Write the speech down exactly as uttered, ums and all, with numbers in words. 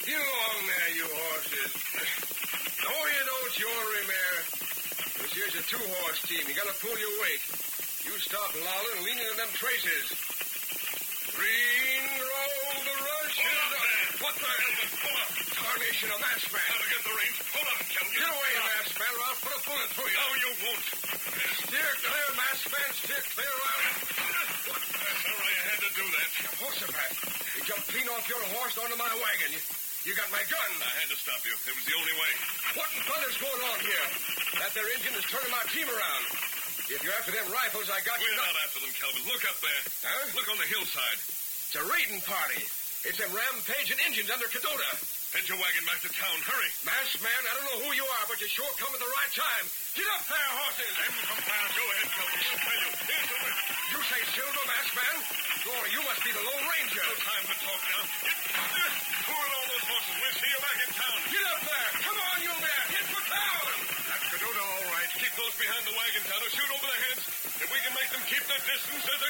Get along there, you horses. No, you don't, you ornery mare. This here's a two-horse team. You gotta pull your weight. You stop lolling and lean into them traces. Green roll the rush. Pull up, man. What the hell? Pull up. Tarnation, a masked man. Gotta get the reins. Pull up, Kelvin. Get away, masked man, or I'll put a bullet through you. No, you won't. Steer clear, masked man. Steer clear out. What? That's all right. I had to do that. Jehoshaphat, you jumped clean off your horse onto my wagon. You, you got my gun. I had to stop you. It was the only way. What in thunder's going on here? That there engine is turning my team around. If you're after them rifles, I got We're you. We're not after them, Kelvin. Look up there. Huh? Look on the hillside. It's a raiding party. It's them rampaging Indians under Cadota. Head your wagon back to town. Hurry. Masked man, I don't know who you are, but you sure come at the right time. Get up there, horses. I'm from town. Go ahead, Kelvin. We'll tell you. Here's the whip. You say Silver, masked man? Glory, you must be the Lone Ranger. No time to talk now. Get pull all those horses. We'll see you back in town. Get up there. Come on, you man. Hit for town. That's Cadota, all right. Keep those behind the wagon, town, or shoot over their heads. If we can make them keep their distance, there's a